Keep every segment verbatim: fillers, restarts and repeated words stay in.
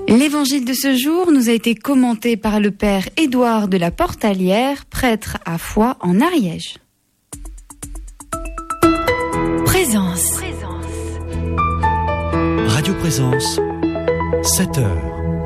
L'évangile de ce jour nous a été commenté par le père Édouard de la Portalière, prêtre à Foix en Ariège. Présence. Radio Présence, sept heures.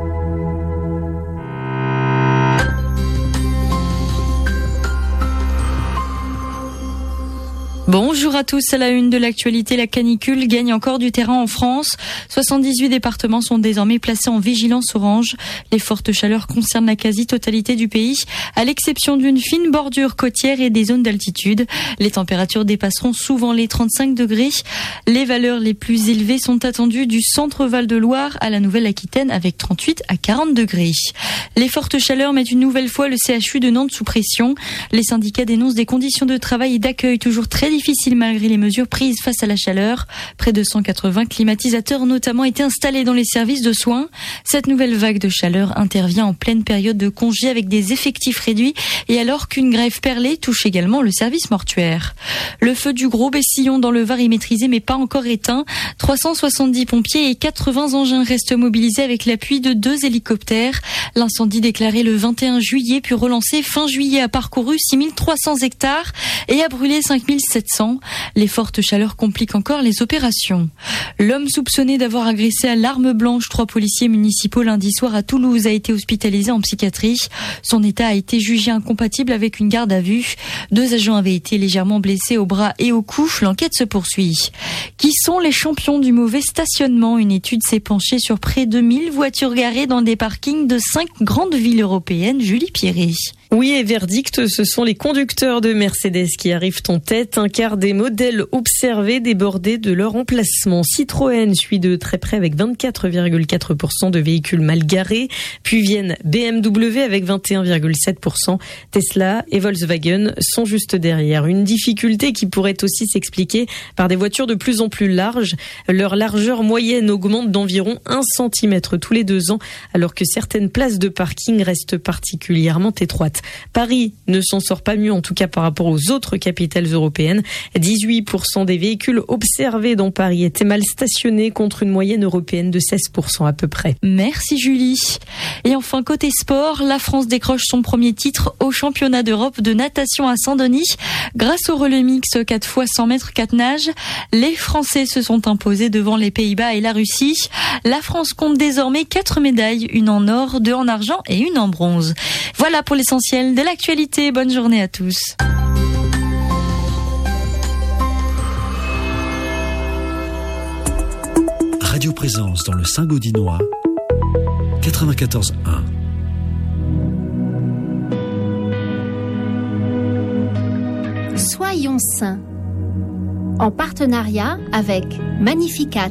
Bonjour à tous, à la une de l'actualité, la canicule gagne encore du terrain en France. soixante-dix-huit départements sont désormais placés en vigilance orange. Les fortes chaleurs concernent la quasi-totalité du pays, à l'exception d'une fine bordure côtière et des zones d'altitude. Les températures dépasseront souvent les trente-cinq degrés. Les valeurs les plus élevées sont attendues du centre Val-de-Loire à la Nouvelle-Aquitaine avec trente-huit à quarante degrés. Les fortes chaleurs mettent une nouvelle fois le C H U de Nantes sous pression. Les syndicats dénoncent des conditions de travail et d'accueil toujours très difficile malgré les mesures prises face à la chaleur. Près de cent quatre-vingts climatisateurs ont notamment été installés dans les services de soins. Cette nouvelle vague de chaleur intervient en pleine période de congé avec des effectifs réduits et alors qu'une grève perlée touche également le service mortuaire. Le feu du Gros Bessillon dans le Var est maîtrisé mais pas encore éteint. trois cent soixante-dix pompiers et quatre-vingts engins restent mobilisés avec l'appui de deux hélicoptères. L'incendie déclaré le vingt et un juillet puis relancé fin juillet a parcouru six mille trois cents hectares et a brûlé cinq mille sept cents. Les fortes chaleurs compliquent encore les opérations. L'homme soupçonné d'avoir agressé à l'arme blanche trois policiers municipaux lundi soir à Toulouse a été hospitalisé en psychiatrie. Son état a été jugé incompatible avec une garde à vue. Deux agents avaient été légèrement blessés au bras et au cou. L'enquête se poursuit. Qui sont les champions du mauvais stationnement ? Une étude s'est penchée sur près de mille voitures garées dans des parkings de cinq grandes villes européennes. Julie Pierret. Oui, et verdict, ce sont les conducteurs de Mercedes qui arrivent en tête. Un quart des modèles observés débordés de leur emplacement. Citroën suit de très près avec vingt-quatre virgule quatre pour cent de véhicules mal garés. Puis viennent B M W avec vingt et un virgule sept pour cent. Tesla et Volkswagen sont juste derrière. Une difficulté qui pourrait aussi s'expliquer par des voitures de plus en plus larges. Leur largeur moyenne augmente d'environ un centimètre tous les deux ans, alors que certaines places de parking restent particulièrement étroites. Paris ne s'en sort pas mieux, en tout cas par rapport aux autres capitales européennes. dix-huit pour cent des véhicules observés dans Paris étaient mal stationnés contre une moyenne européenne de seize pour cent à peu près. Merci Julie. Et enfin, côté sport, la France décroche son premier titre au championnat d'Europe de natation à Saint-Denis. Grâce au relais mix quatre fois cent mètres quatre nages, les Français se sont imposés devant les Pays-Bas et la Russie. La France compte désormais quatre médailles, une en or, deux en argent et une en bronze. Voilà pour l'essentiel de l'actualité. Bonne journée à tous. Radio Présence dans le Saint-Gaudinois, quatre-vingt-quatorze un. Soyons saints, en partenariat avec Magnificat.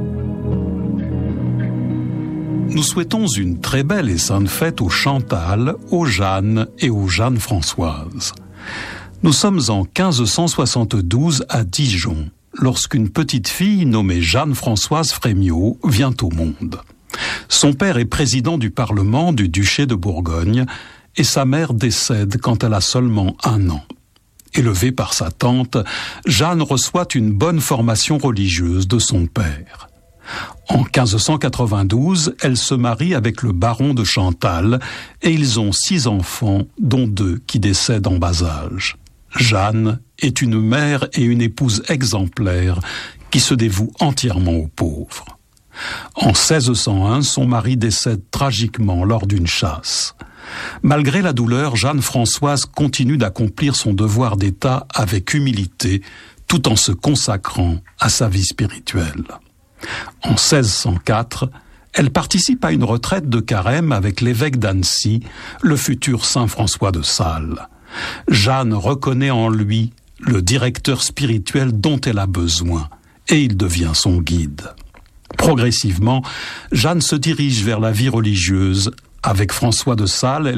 Nous souhaitons une très belle et sainte fête aux Chantal, aux Jeanne et aux Jeanne-Françoise. Nous sommes en quinze cent soixante-douze à Dijon, lorsqu'une petite fille nommée Jeanne-Françoise Frémiot vient au monde. Son père est président du Parlement du duché de Bourgogne et sa mère décède quand elle a seulement un an. Élevée par sa tante, Jeanne reçoit une bonne formation religieuse de son père. En quinze cent quatre-vingt-douze, elle se marie avec le baron de Chantal et ils ont six enfants, dont deux qui décèdent en bas âge. Jeanne est une mère et une épouse exemplaires qui se dévouent entièrement aux pauvres. En seize cent un, son mari décède tragiquement lors d'une chasse. Malgré la douleur, Jeanne-Françoise continue d'accomplir son devoir d'État avec humilité, tout en se consacrant à sa vie spirituelle. En seize cent quatre, elle participe à une retraite de carême avec l'évêque d'Annecy, le futur saint François de Sales. Jeanne reconnaît en lui le directeur spirituel dont elle a besoin, et il devient son guide. Progressivement, Jeanne se dirige vers la vie religieuse. Avec François de Sales,